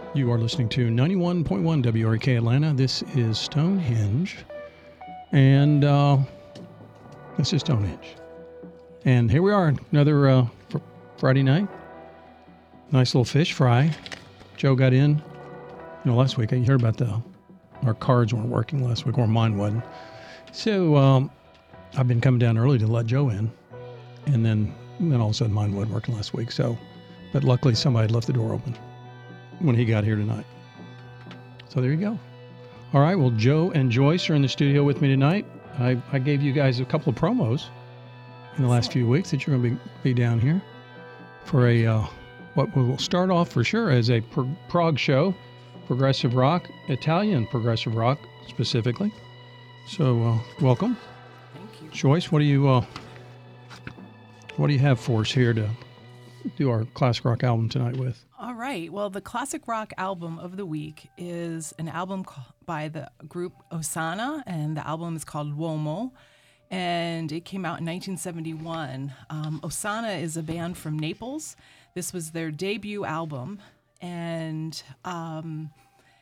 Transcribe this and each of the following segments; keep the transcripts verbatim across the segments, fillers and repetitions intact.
You are listening to ninety-one point one W R E K Atlanta. This is Stonehenge. And uh, this is Stonehenge. And here we are, another uh, fr- Friday night. Nice little fish fry. Joe got in. You know, last week, I heard about the, our cards weren't working last week, or mine wasn't. So um, I've been coming down early to let Joe in. And then, and then all of a sudden, mine wasn't working last week. So, but luckily, somebody had left the door open when he got here tonight. So there you go. All right, well, Joe and Joyce are in the studio with me tonight. I, I gave you guys a couple of promos in the last few weeks that you're going to be, be down here for a, uh, what will start off for sure as a pro- prog show, progressive rock, Italian progressive rock specifically. So uh, welcome. Thank you. Joyce, what do you, uh, what do you have for us here to do our classic rock album tonight with? All right. Well, the classic rock album of the week is an album by the group Osana, and the album is called L'Uomo, and it came out in nineteen seventy-one. Um, Osana is a band from Naples. This was their debut album, and um,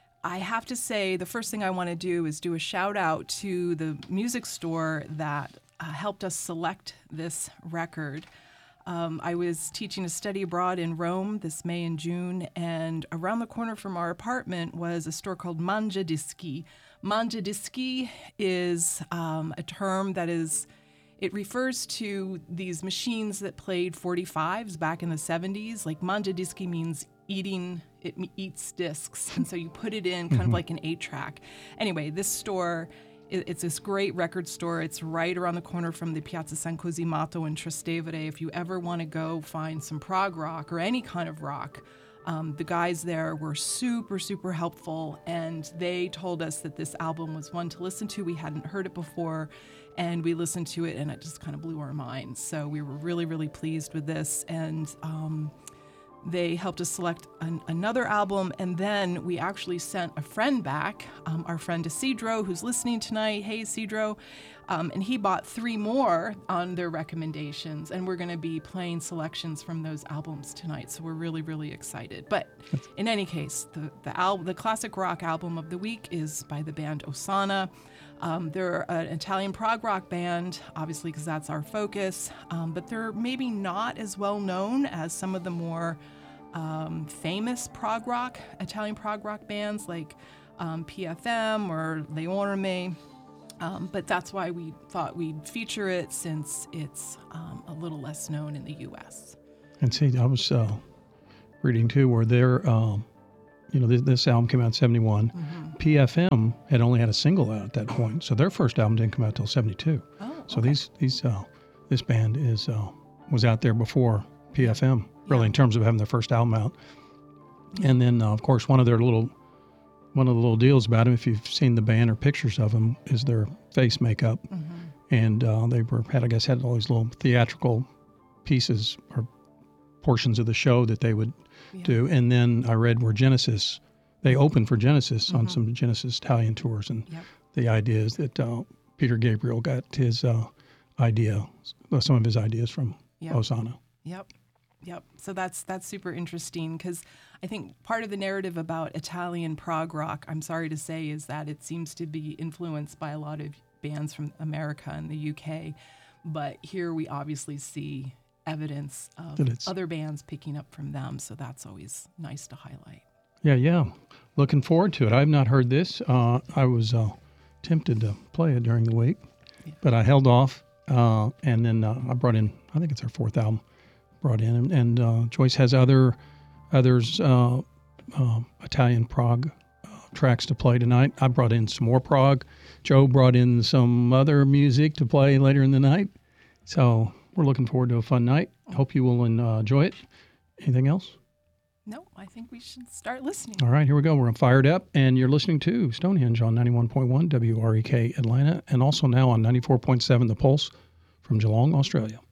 I have to say, the first thing I want to do is do a shout out to the music store that uh, helped us select this record. Um, I was teaching a study abroad in Rome this May and June, and around the corner from our apartment was a store called Mangia Dischi. Mangia Dischi is um, a term that is, it refers to these machines that played forty-fives back in the seventies. Like Mangia Dischi means eating, it eats discs, and so you put it in kind mm-hmm. of like an eight track. Anyway, this store, it's this great record store. It's right around the corner from the Piazza San Cosimato in Trastevere. If you ever want to go find some prog rock or any kind of rock, um, the guys there were super, super helpful, and they told us that this album was one to listen to. We hadn't heard it before, and we listened to it, and it just kind of blew our minds. So we were really, really pleased with this, and um, they helped us select an, another album, and then we actually sent a friend back, um, our friend Isidro, who's listening tonight. Hey, Isidro. Um, and he bought three more on their recommendations, and we're going to be playing selections from those albums tonight, so we're really, really excited. But in any case, the the, al- the classic rock album of the week is by the band Osana. Um, they're an Italian prog rock band, obviously, because that's our focus, um, but they're maybe not as well known as some of the more um, famous prog rock, Italian prog rock bands like um, P F M or Le Orme. Um, but that's why we thought we'd feature it, since it's um, a little less known in the U S. And see, I was uh, reading too where they're, um, you know, this, this album came out in seventy-one. Mm-hmm. P F M had only had a single out at that point, so their first album didn't come out till seventy-two. Oh, so okay. these these uh, this band is uh, was out there before P F M, really, yeah. in terms of having their first album out. Yeah. And then, uh, of course, one of their little one of the little deals about them, if you've seen the band or pictures of them, is their face makeup. Mm-hmm. And uh, they were had, I guess, had all these little theatrical pieces or portions of the show that they would yeah. do. And then I read where Genesis, they opened for Genesis mm-hmm. on some Genesis Italian tours. And yep. the idea is that uh, Peter Gabriel got his uh, idea, some of his ideas from yep. Osana. Yep. Yep. So that's that's super interesting, because I think part of the narrative about Italian prog rock, I'm sorry to say, is that it seems to be influenced by a lot of bands from America and the U K. But here we obviously see evidence of other bands picking up from them. So that's always nice to highlight. Yeah, yeah. Looking forward to it. I've not heard this. Uh, I was uh, tempted to play it during the week, yeah. but I held off. Uh, and then uh, I brought in, I think it's our fourth album, brought in. And, and uh, Joyce has other others uh, uh, Italian prog uh, tracks to play tonight. I brought in some more prog. Joe brought in some other music to play later in the night. So we're looking forward to a fun night. Hope you will uh, enjoy it. Anything else? No, I think we should start listening. All right, here we go. We're fired up, and you're listening to Stonehenge on ninety-one point one W R E K Atlanta, and also now on ninety-four point seven The Pulse from Geelong, Australia.